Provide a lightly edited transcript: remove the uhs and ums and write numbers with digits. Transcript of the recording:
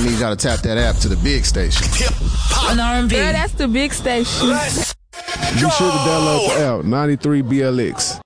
I need y'all to tap that app to the big station. On R&B. Girl, that's the big station. Be sure to download the app, 93BLX.